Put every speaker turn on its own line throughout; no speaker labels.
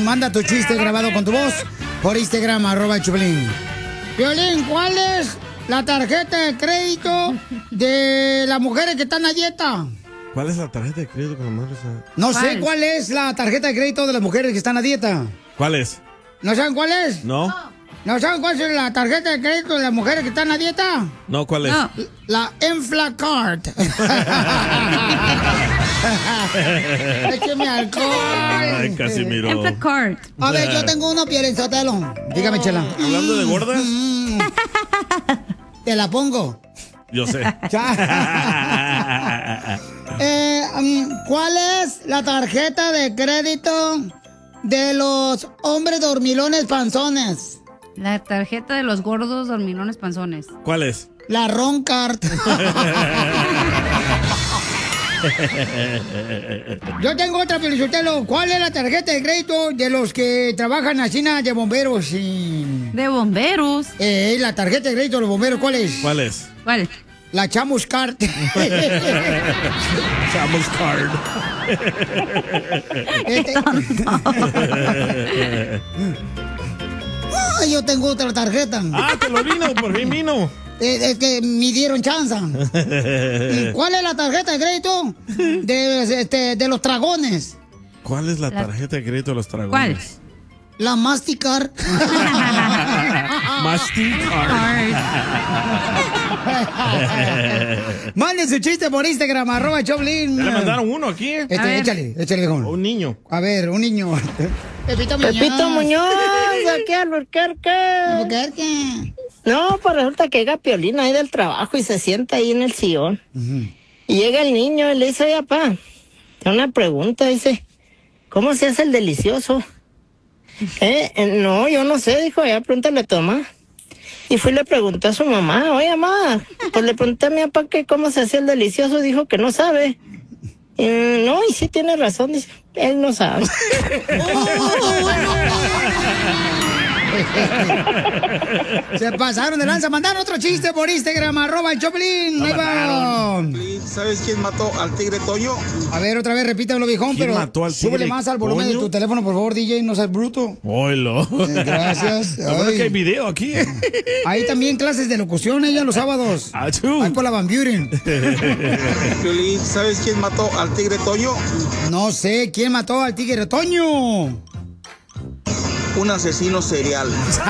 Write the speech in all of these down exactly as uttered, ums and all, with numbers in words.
Piolín, manda tu chiste grabado con tu voz por Instagram, arroba el Choplin. Piolín, ¿cuál es la tarjeta de crédito de las mujeres que están a dieta?
¿Cuál es la tarjeta de crédito con la mujer?
No sé cuál es la tarjeta de crédito de las mujeres que están a dieta.
¿Cuál es?
¿No saben cuál es?
No.
¿No saben cuál es la tarjeta de crédito de las mujeres que están a dieta?
No, ¿cuál es?
No. La Enflacard. Écheme alcohol.
Ay, Casimiro.
Enflacard.
A ver, yo tengo uno, Piolín Sotelo. Dígame, Chela.
¿Hablando de gordas?
Te la pongo.
Yo sé.
eh, um, ¿Cuál es la tarjeta de crédito de los hombres dormilones panzones?
La tarjeta de los gordos dormilones panzones.
¿Cuál es?
La Roncard. Yo tengo otra, Felicitelo. ¿Cuál es la tarjeta de crédito de los que trabajan así de bomberos? Y...
¿De bomberos?
Eh, la tarjeta de crédito de los bomberos, ¿cuál es?
¿Cuál es?
¿Cuál?
La Chamus Card.
Chamus Card.
Este... Ay, yo tengo otra tarjeta.
Ah, te lo vino, por fin vino.
Es, es que me dieron chance. ¿Cuál es la tarjeta de crédito de, este, de los dragones?
¿Cuál es la, la tarjeta de crédito de los dragones?
¿Cuál?
La Mastercard.
Mastercard.
Manden su chiste por Instagram, arroba Choplin.
Ya le mandaron uno aquí.
Este, échale, échale, hijo.
Un niño.
A ver, un niño. Pepito Muñoz.
Pepito Muñoz, aquí al Albuquerque.
Albuquerque.
No, pues resulta que llega Piolín ahí del trabajo y se sienta ahí en el sillón. Uh-huh. Y llega el niño y le dice, oye, papá, tiene una pregunta, dice, ¿cómo se hace el delicioso? eh, eh, no, yo no sé, dijo, ya pregúntale a tu mamá. Y fui y le pregunté a su mamá, oye, mamá, pues le pregunté a mi papá que cómo se hacía el delicioso, dijo que no sabe. Y, no, y sí tiene razón, dice, él no sabe.
Se pasaron de lanza. Mandaron otro chiste por Instagram, arroba el Choplin.
¿Sabes quién mató al tigre Toño?
A ver, otra vez, repítalo, viejón, pero
mató al tigre
súbele más al volumen
Toño?
de tu teléfono, por favor, D J, no seas bruto.
Oilo.
Eh, gracias.
La verdad que hay video aquí.
Hay también clases de locución ella los sábados.
Achú.
Ahí por la Van Buren.
Piolín, ¿sabes quién mató al tigre Toño?
No sé, ¿quién mató al tigre Toño?
Un asesino serial.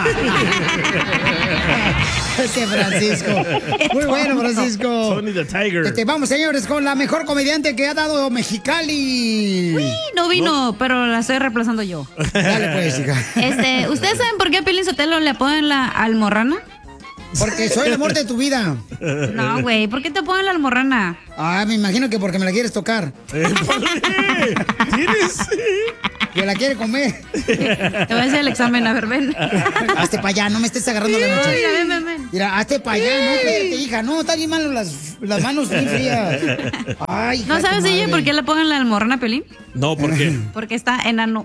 Este Francisco. Muy bueno, Francisco.
Tony the Tiger.
Este, vamos, señores, con la mejor comediante que ha dado Mexicali.
Uy, no vino, ¿no? Pero la estoy reemplazando yo.
Dale, pues, hija.
Este, ¿ustedes saben por qué a Piolín Sotelo le ponen la almorrana?
Porque soy el amor de tu vida.
No, güey, ¿por qué te ponen la almorrana?
Ah, me imagino que porque me la quieres tocar.
¿Tienes?
Que la quiere comer.
Te voy a hacer el examen, a ver, ven.
Hazte para allá, no me estés agarrando la noche.
Mira, ven, ven, ven.
Mira, hazte para allá, no, espérate, hija. No, están bien malas las, las manos bien frías. Ay,
¿No sabes, ella, por qué le ponen la almorrana a Piolín?
No, ¿por qué?
Porque está enano.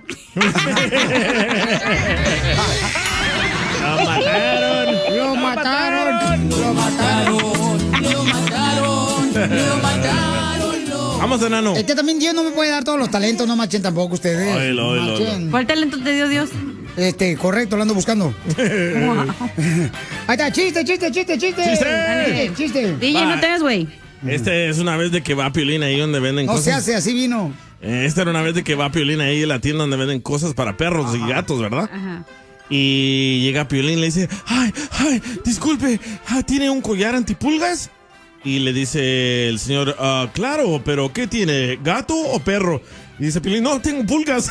¡Lo mataron!
¡Lo mataron! ¡Lo mataron! ¡Lo mataron! ¡Lo mataron!
Vamos, enano.
Este también Dios no me puede dar todos los talentos, no machen tampoco ustedes.
Oilo, oilo, oilo.
¿Cuál talento te dio Dios?
Este, correcto, lo ando buscando.
Wow.
Ahí está, chiste, chiste, chiste, chiste.
¡Chiste!
Chiste, chiste.
D J, no te ves, güey.
Este es una vez de que va Piolín ahí donde venden
No
cosas.
se hace, así vino.
Esta era una vez de que va Piolín ahí en la tienda donde venden cosas para perros y gatos, ¿verdad?
Ajá.
Y llega Piolín y le dice, ay, ay, disculpe, ah, ¿tiene un collar antipulgas? Y le dice el señor, ah, claro, pero ¿qué tiene? ¿Gato o perro? Y dice Piolín, no, tengo pulgas.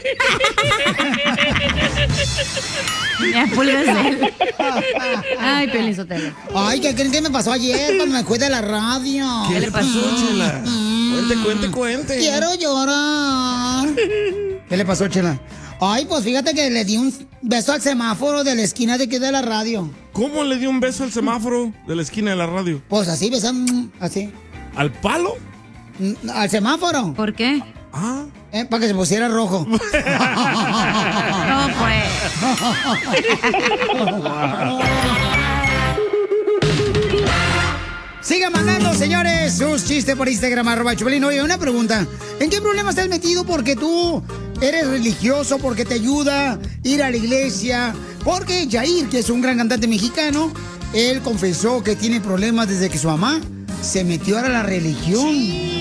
Ya, pulgas de él. Ay, Piolín Sotelo.
Ay, ¿qué creen que me pasó ayer cuando me fui de la radio?
¿Qué le pasó, Chela? Cuente, cuente, cuente.
Quiero llorar. ¿Qué le pasó, Chela? Ay, pues fíjate que le di un beso al semáforo de la esquina de aquí de la radio.
¿Cómo le dio un beso al semáforo de la esquina de la radio?
Pues así, besando, así.
¿Al palo?
¿Al semáforo?
¿Por qué?
Ah.
Eh, para que se pusiera rojo.
No, pues.
Sigan mandando, señores, sus chistes por Instagram, arroba Choplin. Oye, una pregunta. ¿En qué problema estás metido porque tú eres religioso porque te ayuda a ir a la iglesia. Porque Yair, que es un gran cantante mexicano, él confesó que tiene problemas desde que su mamá se metió a la religión.